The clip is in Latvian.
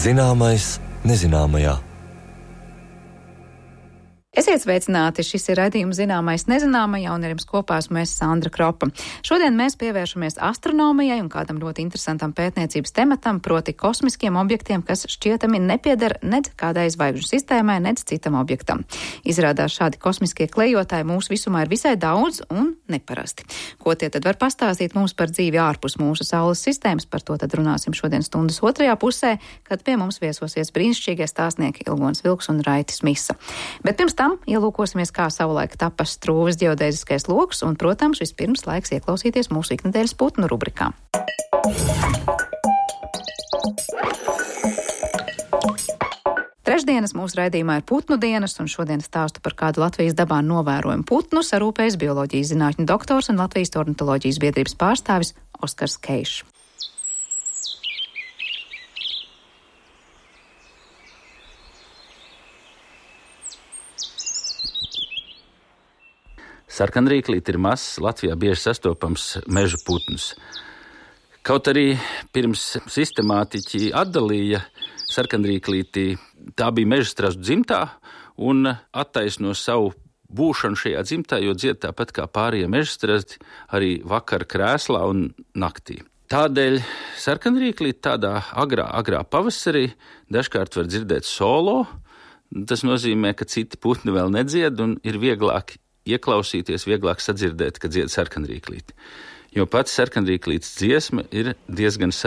Zināmais nezināmajā. Esiet sveicināti, šis ir raidījums Zināmais nezināmajā, un ar jums kopā esmu es Sandra Kropa. Šodien mēs pievēršamies astronomijai un kādam ļoti interesantam pētniecības tematam, proti kosmiskiem objektiem, kas šķietami nepieder nec kādai zvaigžņu sistēmai, nec citam objektam. Izrādās šādi kosmiskie klejotāji mūsu visumā ir visai daudz un neparasti. Ko tie tad var pastāstīt mums par dzīvi ārpus mūsu Saules sistēmas? Par to tad runāsim šodien stundas otrajā pusē, kad pie mums viesosies brīnišķīgie stāstnieki Ilgons Vilks un Raitis Misa. Bet pirms tam ielūkosimies, kā savulaik tapa Strūves ģeodēziskais loks, un, protams, vispirms laiks ieklausīties mūsu iknedēļas putnu rubrikā. Trešdienas mūsu raidījumā ir putnu dienas, un šodien stāstu par kādu Latvijas dabā novērojumu putnu sarūpējis bioloģijas zinātņu doktors un Latvijas ornitoloģijas biedrības pārstāvis Oskars Keišs. Sarkanrīklīte ir mazs, Latvijā bieži sastopams meža putns. Kaut arī pirms sistemātiķi atdalīja sarkanrīklīti, tā bija mežastrastu dzimtā un attaisno savu būšanu šajā dzimtā, jo dzied tāpat kā pārējie mežastrasti arī vakara krēslā un naktī. Tādēļ sarkanrīklīte tādā agrā pavasarī dažkārt var dzirdēt solo. Tas nozīmē, ka citi putni vēl nedzied un ir vieglāk ieklausīties, vieglāk sadzirdēt, kad dzied sarkanrīklīte. Jo pats sarkanrīklītes dziesma ir diezgan